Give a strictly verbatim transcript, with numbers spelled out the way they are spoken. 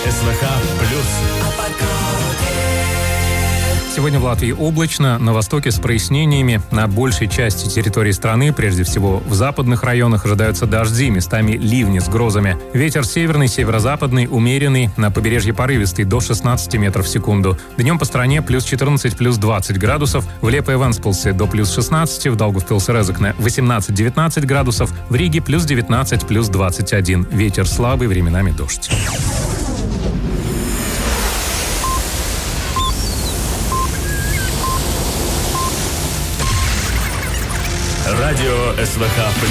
СВХ плюс. Сегодня в Латвии облачно, на востоке с прояснениями. На большей части территории страны, прежде всего в западных районах, ожидаются дожди, местами ливни с грозами. Ветер северный, северо-западный, умеренный, на побережье порывистый до шестнадцати метров в секунду. Днем по стране плюс четырнадцать, плюс двадцать градусов, в Лепе-Венспилсе до плюс шестнадцати, в Даугавпилсе-Резекне восемнадцать-девятнадцать градусов, в Риге плюс девятнадцать, плюс двадцать один. Ветер слабый, временами дождь. Радио СВХ плюс.